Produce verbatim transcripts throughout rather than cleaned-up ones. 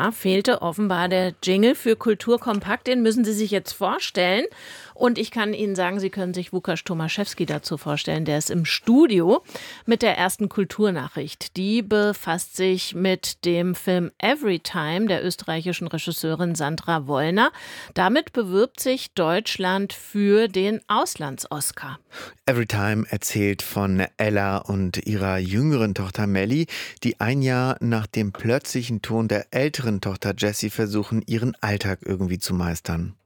Ja, fehlte offenbar der Jingle für Kulturkompakt. Den müssen Sie sich jetzt vorstellen. Und ich kann Ihnen sagen, Sie können sich Łukasz Tomaszewski dazu vorstellen. Der ist im Studio mit der ersten Kulturnachricht. Die befasst sich mit dem Film Everytime der österreichischen Regisseurin Sandra Wollner. Damit bewirbt sich Deutschland für den Auslands-Oscar. Everytime erzählt von Ella und ihrer jüngeren Tochter Melly, die ein Jahr nach dem plötzlichen Tod der älteren Tochter Jessie versuchen, ihren Alltag irgendwie zu meistern.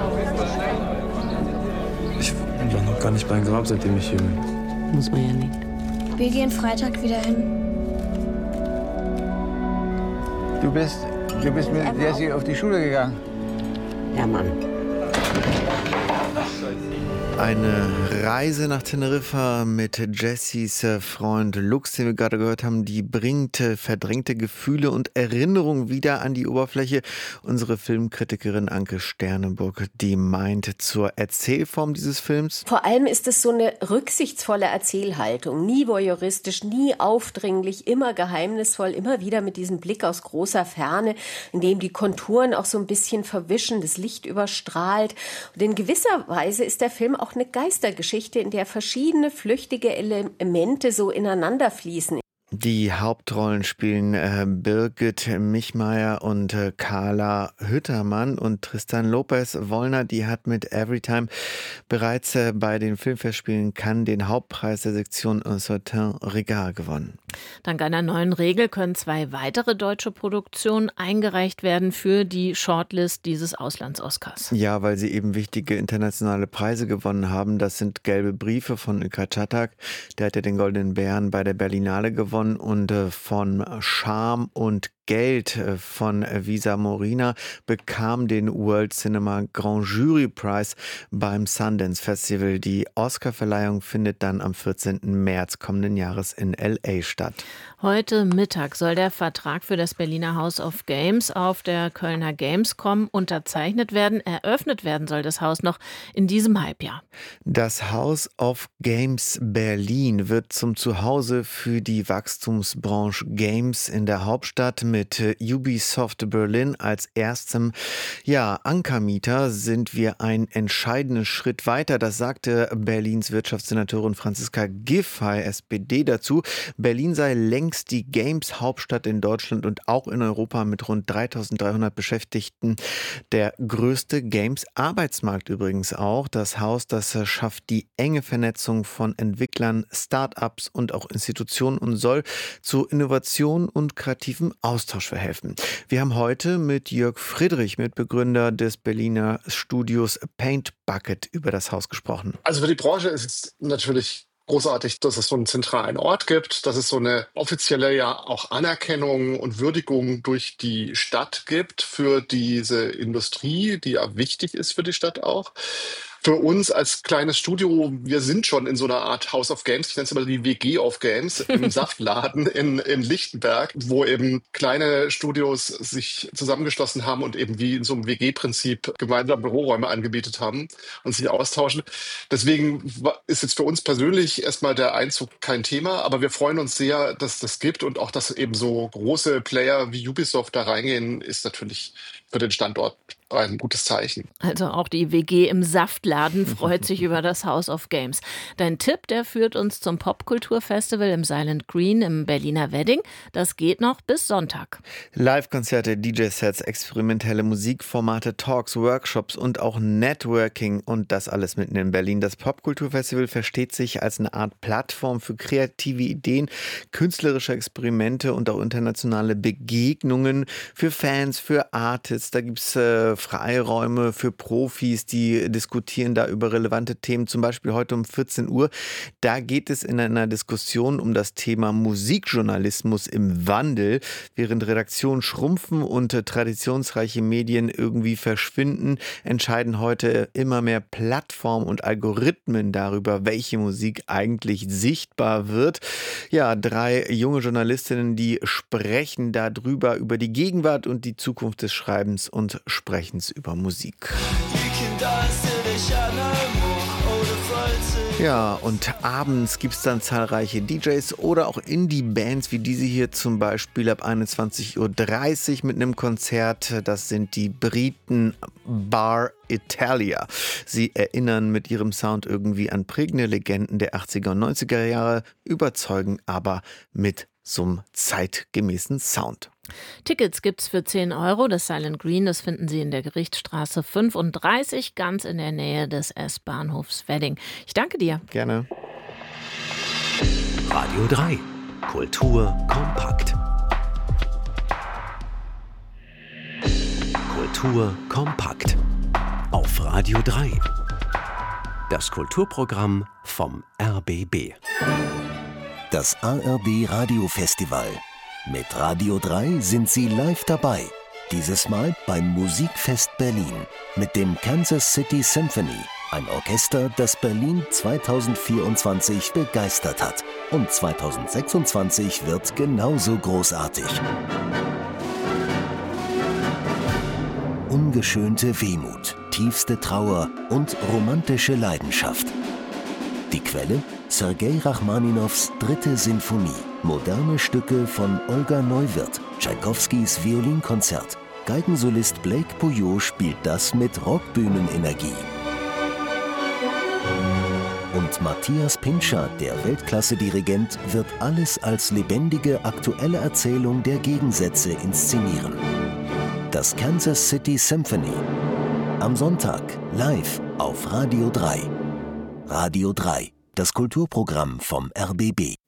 Ich war noch gar nicht beim Grab, seitdem ich hier bin. Muss man ja nicht. Wir gehen Freitag wieder hin. Du bist, du bist mit Jessie auf die Schule gegangen? Ja, Mann. Eine Reise nach Teneriffa mit Jessies Freund Lux, den wir gerade gehört haben, die bringt verdrängte Gefühle und Erinnerungen wieder an die Oberfläche. Unsere Filmkritikerin Anke Sternenburg, die meint zur Erzählform dieses Films: Vor allem ist es so eine rücksichtsvolle Erzählhaltung. Nie voyeuristisch, nie aufdringlich, immer geheimnisvoll, immer wieder mit diesem Blick aus großer Ferne, in dem die Konturen auch so ein bisschen verwischen, das Licht überstrahlt. Und in gewisser Weise ist der Film auch auch eine Geistergeschichte, in der verschiedene flüchtige Elemente so ineinander fließen. Die Hauptrollen spielen äh, Birgit Michmeier und äh, Carla Hüttermann, und Tristan Lopez Wollner, die hat mit Everytime bereits äh, bei den Filmfestspielen Cannes den Hauptpreis der Sektion Un certain regard gewonnen. Dank einer neuen Regel können zwei weitere deutsche Produktionen eingereicht werden für die Shortlist dieses Auslands-Oscars. Ja, weil sie eben wichtige internationale Preise gewonnen haben. Das sind Gelbe Briefe von Ilka Czatak, der hat ja den Goldenen Bären bei der Berlinale gewonnen, und äh, von Scham und Geld von Visa Morina bekam den World Cinema Grand Jury Prize beim Sundance Festival. Die Oscarverleihung findet dann am vierzehnten März kommenden Jahres in L A statt. Heute Mittag soll der Vertrag für das Berliner House of Games auf der Kölner Gamescom unterzeichnet werden. Eröffnet werden soll das Haus noch in diesem Halbjahr. Das House of Games Berlin wird zum Zuhause für die Wachstumsbranche Games in der Hauptstadt. Mit Ubisoft Berlin als erstem ja, Ankermieter sind wir einen entscheidenden Schritt weiter. Das sagte Berlins Wirtschaftssenatorin Franziska Giffey, S P D, dazu. Berlin sei längst die Games-Hauptstadt in Deutschland und auch in Europa mit rund dreitausenddreihundert Beschäftigten. Der größte Games-Arbeitsmarkt übrigens auch. Das Haus, das schafft die enge Vernetzung von Entwicklern, Start-ups und auch Institutionen und soll zu Innovation und kreativem Austausch verhelfen. Wir haben heute mit Jörg Friedrich, Mitbegründer des Berliner Studios Paint Bucket, über das Haus gesprochen. Also für die Branche ist es natürlich großartig, dass es so einen zentralen Ort gibt, dass es so eine offizielle ja auch Anerkennung und Würdigung durch die Stadt gibt für diese Industrie, die ja wichtig ist für die Stadt auch. Für uns als kleines Studio, wir sind schon in so einer Art House of Games, ich nenne es immer die W G of Games, im Saftladen in, in Lichtenberg, wo eben kleine Studios sich zusammengeschlossen haben und eben wie in so einem W G-Prinzip gemeinsam Büroräume angebietet haben und sich austauschen. Deswegen ist jetzt für uns persönlich erstmal der Einzug kein Thema, aber wir freuen uns sehr, dass das gibt, und auch, dass eben so große Player wie Ubisoft da reingehen, ist natürlich für den Standort ein gutes Zeichen. Also auch die W G im Saftladen freut sich über das House of Games. Dein Tipp, der führt uns zum Popkulturfestival im Silent Green im Berliner Wedding. Das geht noch bis Sonntag. Live-Konzerte, D J-Sets, experimentelle Musikformate, Talks, Workshops und auch Networking, und das alles mitten in Berlin. Das Popkulturfestival versteht sich als eine Art Plattform für kreative Ideen, künstlerische Experimente und auch internationale Begegnungen für Fans, für Artists. Da gibt es äh, Freiräume für Profis, die diskutieren da über relevante Themen, zum Beispiel heute um vierzehn Uhr. Da geht es in einer Diskussion um das Thema Musikjournalismus im Wandel. Während Redaktionen schrumpfen und äh, traditionsreiche Medien irgendwie verschwinden, entscheiden heute immer mehr Plattformen und Algorithmen darüber, welche Musik eigentlich sichtbar wird. Ja, drei junge Journalistinnen, die sprechen darüber, über die Gegenwart und die Zukunft des Schreibens und Sprechens über Musik. You can dance till they shout no more, or the floats Ja, und abends gibt es dann zahlreiche D Js oder auch Indie-Bands wie diese hier zum Beispiel ab einundzwanzig Uhr dreißig mit einem Konzert. Das sind die Briten Bar Italia. Sie erinnern mit ihrem Sound irgendwie an prägende Legenden der achtziger und neunziger Jahre, überzeugen aber mit so einem zeitgemäßen Sound. Tickets gibt's für zehn Euro. Das Silent Green, das finden Sie in der Gerichtsstraße fünfunddreißig, ganz in der Nähe des S-Bahnhofs Wedding. Ich danke dir. Gerne. Radio drei. Kultur kompakt. Kultur kompakt. Auf Radio drei. Das Kulturprogramm vom R B B. Das A R D Radiofestival. Mit Radio drei sind Sie live dabei. Dieses Mal beim Musikfest Berlin mit dem Kansas City Symphony. Ein Orchester, das Berlin zweitausendvierundzwanzig begeistert hat. Und zweitausendsechsundzwanzig wird genauso großartig. Ungeschönte Wehmut, tiefste Trauer und romantische Leidenschaft. Die Quelle? Sergei Rachmaninows dritte Sinfonie. Moderne Stücke von Olga Neuwirth. Tschaikowskis Violinkonzert. Geigensolist Blake Pouillot spielt das mit Rockbühnenenergie. Und Matthias Pintscher, der Weltklasse-Dirigent, wird alles als lebendige, aktuelle Erzählung der Gegensätze inszenieren. Das Kansas City Symphony. Am Sonntag live auf Radio drei. Radio drei, das Kulturprogramm vom R B B.